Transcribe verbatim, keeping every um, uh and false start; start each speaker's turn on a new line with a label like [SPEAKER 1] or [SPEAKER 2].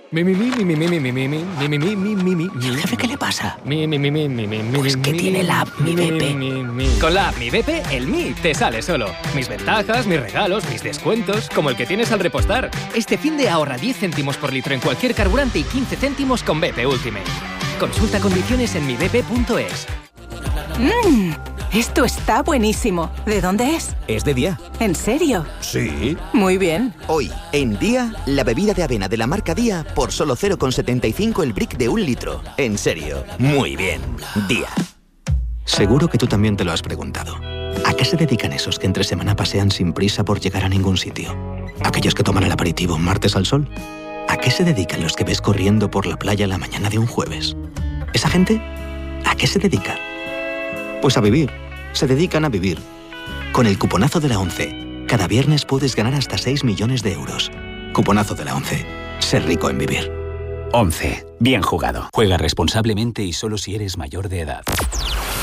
[SPEAKER 1] Mi, mi, mi, mi, mi, mi, mi, mi, mi, mi, mi, mi, mi, mi, mi.
[SPEAKER 2] ¿El jefe qué le pasa?
[SPEAKER 1] Mi, mi, mi, mi, mi, mi, mi,
[SPEAKER 2] Pues que
[SPEAKER 1] mi,
[SPEAKER 2] tiene la app Mi
[SPEAKER 1] mi,
[SPEAKER 2] BP.
[SPEAKER 1] mi, mi, mi. Con la app Mi B P, el Mi te sale solo. Mis ventajas, mis regalos, mis descuentos, como el que tienes al repostar. Este fin de ahorra diez céntimos por litro en cualquier carburante y quince céntimos con B P Ultimate. Consulta condiciones en mi b p punto es.
[SPEAKER 3] Mmm, esto está buenísimo. ¿De dónde es?
[SPEAKER 4] Es de Día.
[SPEAKER 3] ¿En serio?
[SPEAKER 4] Sí.
[SPEAKER 3] Muy bien.
[SPEAKER 5] Hoy, en Día, la bebida de avena de la marca Día por solo cero coma setenta y cinco el brick de un litro. En serio, muy bien. Día.
[SPEAKER 2] Seguro que tú también te lo has preguntado. ¿A qué se dedican esos que entre semana pasean sin prisa por llegar a ningún sitio? ¿Aquellos que toman el aperitivo un martes al sol? ¿A qué se dedican los que ves corriendo por la playa la mañana de un jueves? ¿Esa gente? ¿A qué se dedica? Pues a vivir. Se dedican a vivir. Con el cuponazo de la ONCE, cada viernes puedes ganar hasta seis millones de euros. Cuponazo de la ONCE. Ser rico en vivir.
[SPEAKER 6] once. Bien jugado. Juega responsablemente y solo si eres mayor de edad.